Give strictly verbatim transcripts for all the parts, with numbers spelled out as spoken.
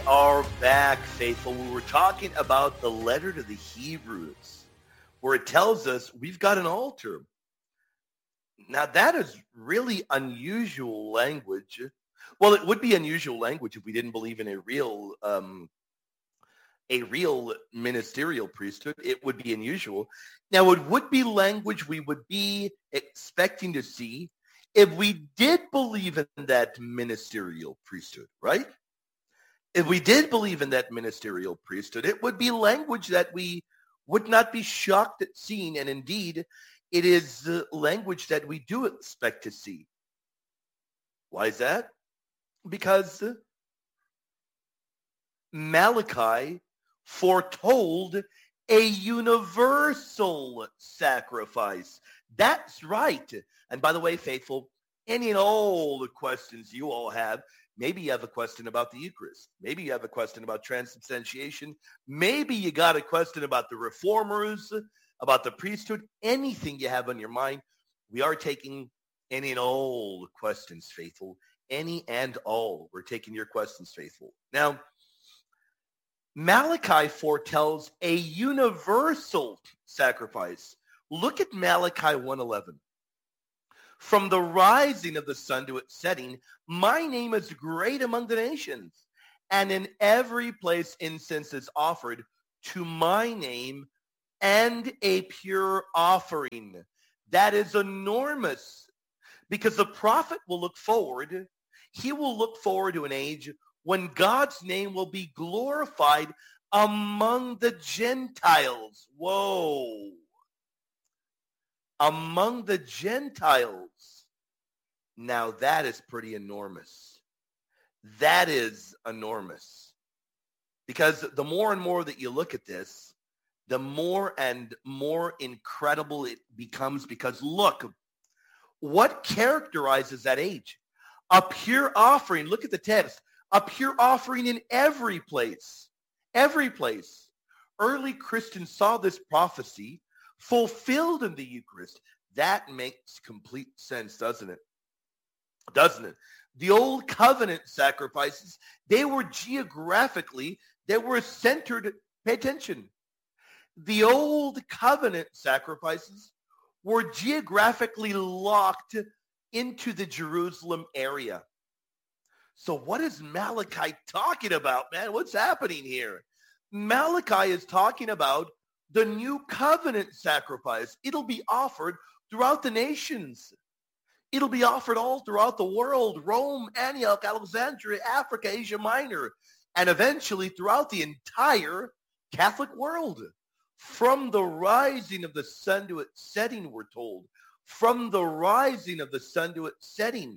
Are back, faithful. We were talking about the letter to the Hebrews, where it tells us we've got an altar. Now, that is really unusual language. Well, it would be unusual language if we didn't believe in a real, um, a real ministerial priesthood. It would be unusual. Now, it would be language we would be expecting to see if we did believe in that ministerial priesthood, right? If we did believe in that ministerial priesthood, it would be language that we would not be shocked at seeing. And indeed, it is the language that we do expect to see. Why is that? Because Malachi foretold a universal sacrifice. That's right. And by the way, faithful, any and all the questions you all have, maybe you have a question about the Eucharist. Maybe you have a question about transubstantiation. Maybe you got a question about the reformers, about the priesthood. Anything you have on your mind, we are taking any and all questions, faithful. Any and all. We're taking your questions, faithful. Now, Malachi foretells a universal sacrifice. Look at Malachi one eleven. From the rising of the sun to its setting, my name is great among the nations, and in every place incense is offered to my name and a pure offering. That is enormous, because the prophet will look forward. He will look forward to an age when God's name will be glorified among the Gentiles. Whoa. Among the Gentiles. Now that is pretty enormous. That is enormous. Because the more and more that you look at this, the more and more incredible it becomes. Because look, what characterizes that age? A pure offering. Look at the text. A pure offering in every place. Every place. Early Christians saw this prophecy fulfilled in the Eucharist. That makes complete sense, doesn't it? Doesn't it? The old covenant sacrifices, they were geographically, they were centered, pay attention. The old covenant sacrifices were geographically locked into the Jerusalem area. So what is Malachi talking about, man? What's happening here? Malachi is talking about the new covenant sacrifice. It'll be offered throughout the nations. It'll be offered all throughout the world. Rome, Antioch, Alexandria, Africa, Asia Minor, and eventually throughout the entire Catholic world. From the rising of the sun to its setting, we're told. From the rising of the sun to its setting.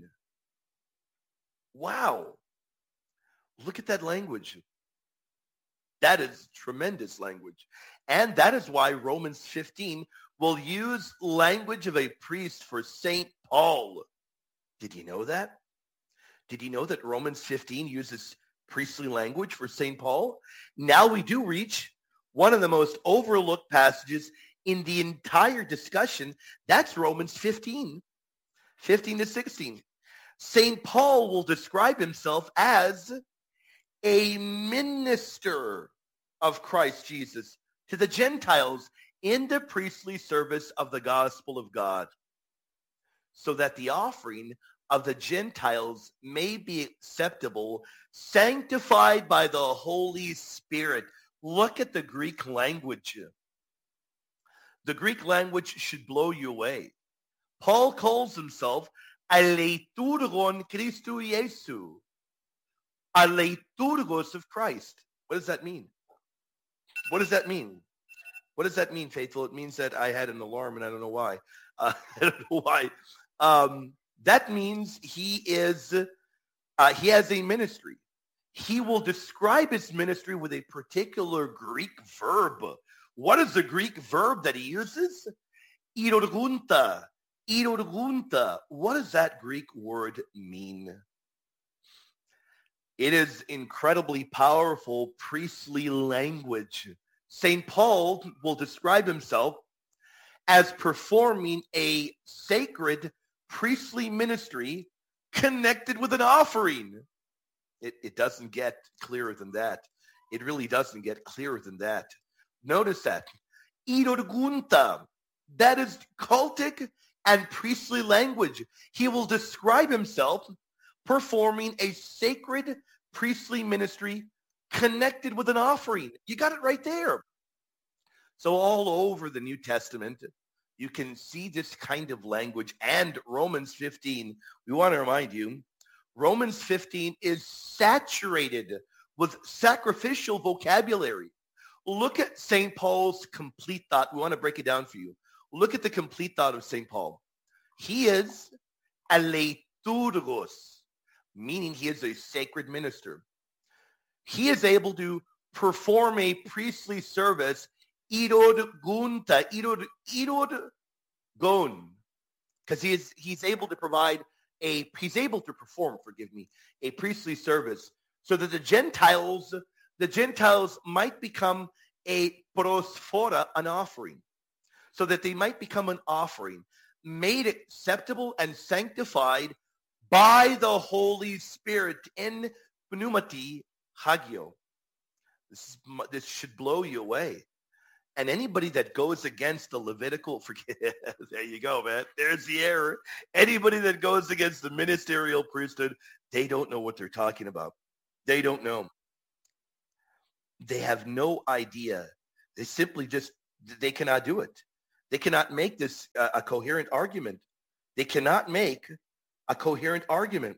Wow. Look at that language. That is tremendous language. And that is why Romans fifteen will use language of a priest for Saint Paul. Did you know that? Did you know that Romans fifteen uses priestly language for Saint Paul? Now we do reach one of the most overlooked passages in the entire discussion. That's Romans fifteen, fifteen to sixteen. Saint Paul will describe himself as a minister of Christ Jesus to the Gentiles in the priestly service of the gospel of God, so that the offering of the Gentiles may be acceptable, sanctified by the Holy Spirit. Look at the Greek language. The Greek language should blow you away. Paul calls himself aleiturgon Christou Iesu, aleiturgos of Christ. What does that mean? What does that mean? What does that mean, faithful? It means that I had an alarm and I don't know why. Uh, I don't know why. Um, that means he is, uh, he has a ministry. He will describe his ministry with a particular Greek verb. What is the Greek verb that he uses? Irorgunta. Irorgunta. What does that Greek word mean? It is incredibly powerful priestly language. Saint Paul will describe himself as performing a sacred priestly ministry connected with an offering. It, it doesn't get clearer than that. It really doesn't get clearer than that. Notice that. Irorgunta. That is cultic and priestly language. He will describe himself performing a sacred priestly ministry connected with an offering. You got it right there. So all over the New Testament, you can see this kind of language. And Romans fifteen, we want to remind you, Romans fifteen is saturated with sacrificial vocabulary. Look at Saint Paul's complete thought. We want to break it down for you. Look at the complete thought of Saint Paul. He is a liturgos, meaning he is a sacred minister. He is able to perform a priestly service, irod gunta, irod, irod gon, because he is he's able to provide a he's able to perform, forgive me, a priestly service, so that the Gentiles, the Gentiles might become a prosphora, an offering, so that they might become an offering, made acceptable and sanctified by the Holy Spirit in pneumati hagio. This is, this should blow you away. And anybody that goes against the Levitical, forget, there you go, man. There's the error. Anybody that goes against the ministerial priesthood, they don't know what they're talking about. They don't know. They have no idea. They simply just, they cannot do it. They cannot make this uh, a coherent argument. They cannot make a coherent argument.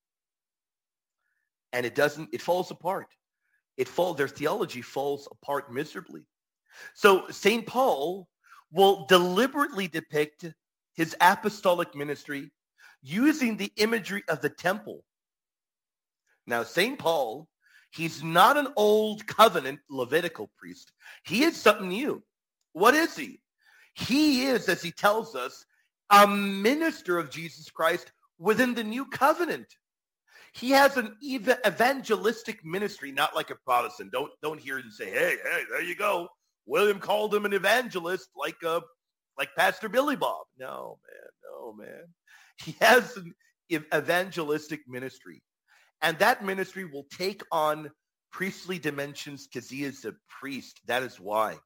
And it doesn't, it falls apart. It falls, their theology falls apart miserably. So Saint Paul will deliberately depict his apostolic ministry using the imagery of the temple. Now, Saint Paul, he's not an old covenant Levitical priest. He is something new. What is he? He is, as he tells us, a minister of Jesus Christ within the new covenant. He has an ev- evangelistic ministry, not like a Protestant. Don't don't hear and say, hey, hey, there you go. William called him an evangelist like uh, like Pastor Billy Bob. No, man, no, man. He has an evangelistic ministry. And that ministry will take on priestly dimensions because he is a priest. That is why.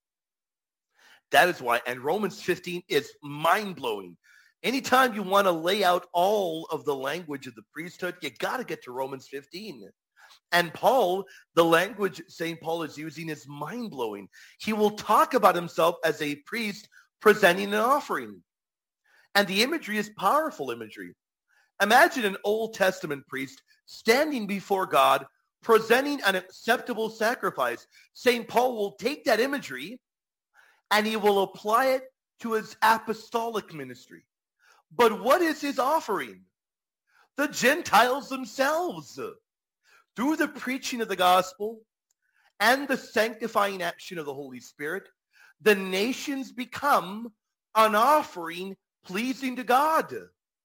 That is why. And Romans fifteen is mind-blowing. Anytime you want to lay out all of the language of the priesthood, you got to get to Romans fifteen. And Paul, the language Saint Paul is using is mind-blowing. He will talk about himself as a priest presenting an offering. And the imagery is powerful imagery. Imagine an Old Testament priest standing before God, presenting an acceptable sacrifice. Saint Paul will take that imagery and he will apply it to his apostolic ministry. But what is his offering? The Gentiles themselves. Through the preaching of the gospel and the sanctifying action of the Holy Spirit, the nations become an offering pleasing to God.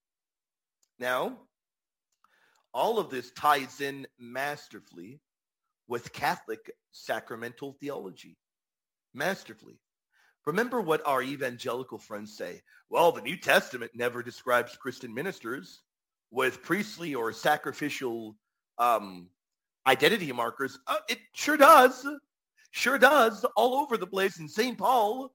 Now, all of this ties in masterfully with Catholic sacramental theology. Masterfully. Remember what our evangelical friends say. Well, the New Testament never describes Christian ministers with priestly or sacrificial um, identity markers. Uh, it sure does. Sure does. All over the place. In Saint Paul,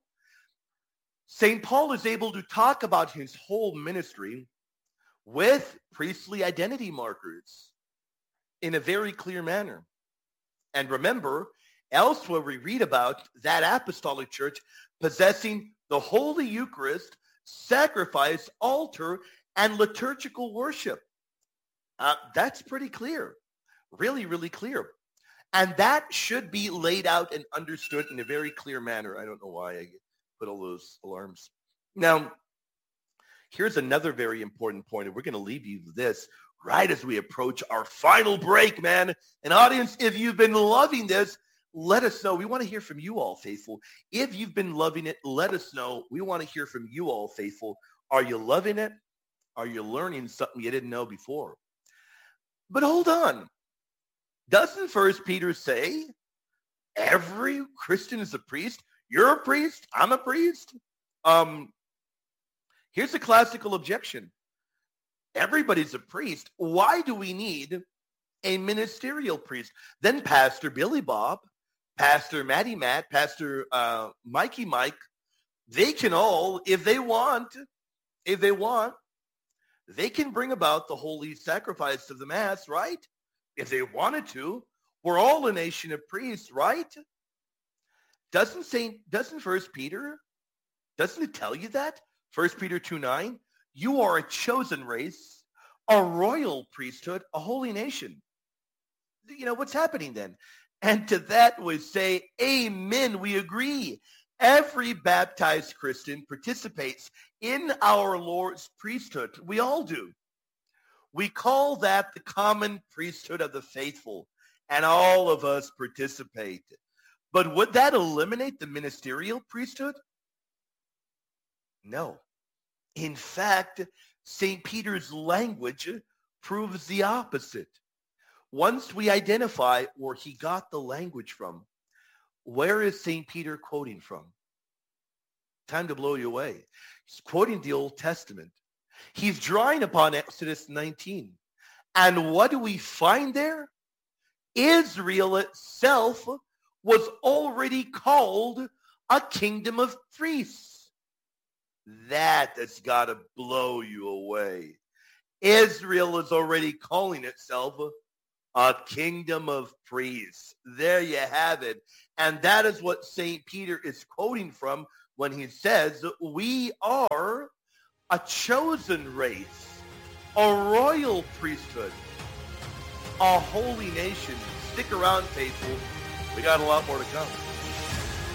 Saint Paul is able to talk about his whole ministry with priestly identity markers in a very clear manner. And remember, elsewhere we read about that apostolic church possessing the Holy Eucharist, sacrifice, altar, and liturgical worship. Uh, that's pretty clear. Really, really clear. And that should be laid out and understood in a very clear manner. I don't know why I put all those alarms. Now, here's another very important point, and we're going to leave you with this right as we approach our final break, man. And audience, if you've been loving this, let us know. We want to hear from you all, faithful. If you've been loving it, let us know. We want to hear from you all, faithful. Are you loving it? Are you learning something you didn't know before? But hold on. Doesn't First Peter say every Christian is a priest? You're a priest. I'm a priest. Um, here's a classical objection. Everybody's a priest. Why do we need a ministerial priest. Then Pastor Billy Bob, Pastor Matty Matt, Pastor uh, Mikey Mike, they can all, if they want, if they want, they can bring about the holy sacrifice of the Mass, right? If they wanted to. We're all a nation of priests, right? Doesn't Saint, doesn't First Peter, doesn't it tell you that? First Peter two nine, you are a chosen race, a royal priesthood, a holy nation. You know, what's happening then? And to that we say, amen, we agree. Every baptized Christian participates in our Lord's priesthood. We all do. We call that the common priesthood of the faithful, and all of us participate. But would that eliminate the ministerial priesthood? No. In fact, Saint Peter's language proves the opposite. Once we identify where he got the language from, where is Saint Peter quoting from? Time to blow you away. He's quoting the Old Testament. He's drawing upon Exodus nineteen. And what do we find there? Israel itself was already called a kingdom of priests. That has got to blow you away. Israel is already calling itself a kingdom of priests. There you have it. And that is what Saint Peter is quoting from when he says, we are a chosen race, a royal priesthood, a holy nation. Stick around, faithful. We got a lot more to come.